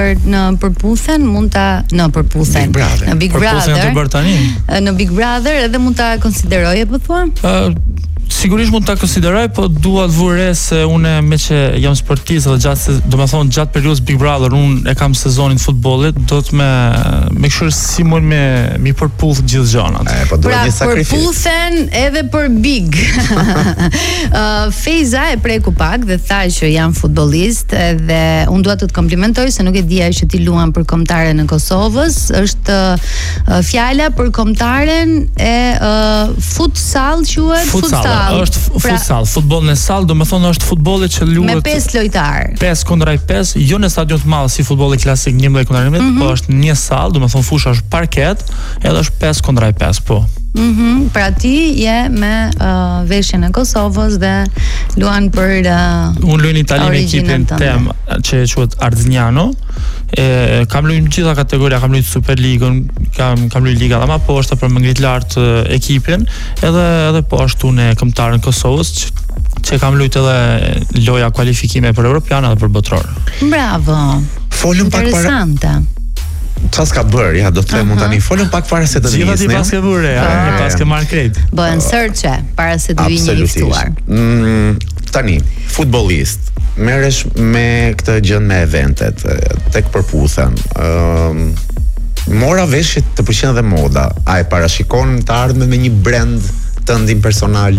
në përputhen, mund ta në përputhen. Në Big Brother. Në Big Brother edhe mund ta konsideroje, po thua? Sigurisht mund ta konsideroj, po dua të vure se unë me që jam sportist dhe gjatë periudhës Big Brother unë e kam sezonin të futbollit, do të me kështu si mund me përputh gjithë gjanat. Pra përputhen edhe për Big. Fejza e preku pak dhe tha që jam futbollist dhe unë dua të të komplimentoj se nuk e dija që ti luan për kombëtaren e Kosovës, është fjala për kombëtaren e futsal quhet futsal. Është futsal, futbolli në sallë, domethënë është futbolli që luhet me 5 lojtar. 5 kundra 5, jo në stadion të madh si futbolli klasik 11 kundra 11, po është një sallë, domethënë fusha është parket, edhe është 5 kundra 5, po. Pra ti je me veshjen e Kosovës dhe luan për unë luaj në Itali me ekipin tem që quhet Arzignano. Kam luajtur në gjitha kategoria, kam luajtur Superligën, kam luajtur Liga dhe më poshtë për më ngrit lart ekipin, edhe poshtë unë kombëtar në Kosovës që kam luajtur edhe loja kualifikime për Europian edhe për botror. Bravo. Folëm pak para. Qa s'ka bërë, ja, do të them tani, folëm pak para se të nisni. Gjitha ti pas ke bërë, pas ke marrë krejt. Bëhen sërçe para se të vijë një ftuar. Tani, futbollist, merresh me këtë gjë me eventet, tek përputhen. Mora vesh të pëlqen edhe moda. A e parashikon të ardhmen me një brand tëndin personal?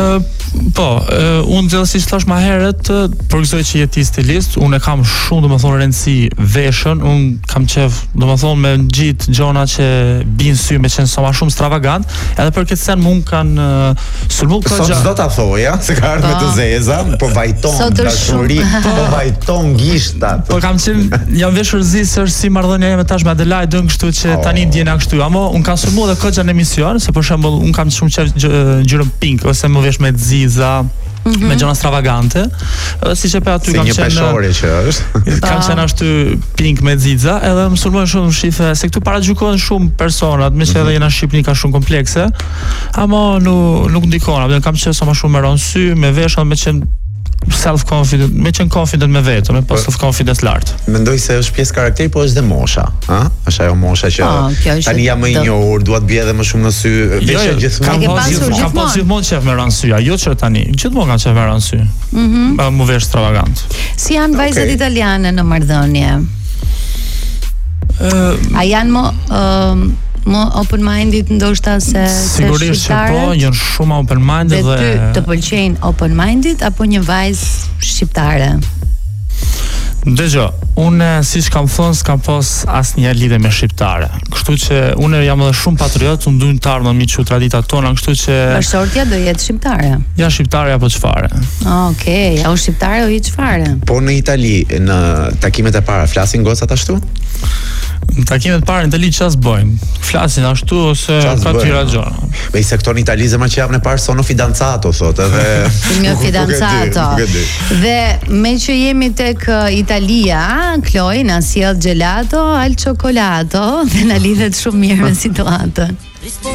Unë gjithësisht thash më herët, përgëzoj që jeti stilist, unë e kam shumë domethënë rëndësi veshën, unë kam qef domethënë me gjithë gjona që bin sy me qenë sa më shumë stravagant, edhe për këtë sen më unë kanë sulmu këgja. Sot çdo ta thoja, se ka ardhur me të zeza, po vajton dashuri, po vajton gishtat. Po kam qenë, jam veshur është si marrëdhënia ime tash me Adelaide, kështu që tani ndjena kështu, ama unë kam sulmu edhe këgja në emision, se për shembull unë kam shumë qef ngjyrën pink ose më vesh me ziza, me gjona stravagante, siç e pa aty kam qenë. Si një peshore që është. Kam qenë ashtu pink me ziza, edhe më sulmojnë shumë shife, se këtu paragjykohen shumë personat, me që edhe jena Shqipni ka shumë komplekse, ama nuk ndikon, kam qenë sa më shumë me rënsy, me vesha, me qenë self-confident, me qenë confident me vetëm, me self-confidence lartë. Mendoj se është pjesë karakteri, po është dhe mosha, ha? Është ajo mosha që tani jam më i njohur, dua të bie edhe më shumë në sy, veshja gjithmonë. Kam pas gjithmonë qef me rënsy, jo që tani, gjithmonë kam qef me rënsy. Mu vesh stravagant. Si janë vajzat italiane në marrëdhënie? A janë më open-minded ndoshta se sigurisht që po, janë shumë open-minded dhe ty të pëlqejnë open-minded apo një vajzë shqiptare? Dëgjoj, unë siç kam thënë s'kam pas asnjë lidhje me shqiptare. Kështu që unë jam edhe shumë patriot, unë duam të ardhmë me çu traditat tona, kështu që bashortja do jetë shqiptare. Ja shqiptare apo çfarë? Okej, ja shqiptare o i çfarë? Po në Itali, në takimet e para flasin gocat ashtu? Në takimet para në Itali çfarë bëjnë? Flasin ashtu ose ka tjera gjëra. Me i sektor në Itali zemra që javën e parë sono fidanzato, thotë edhe. Il mio fidanzato. Dhe me që jemi tek Italia, Kloj na sjell gelato al cioccolato dhe na lidhet shumë mirë me situatën.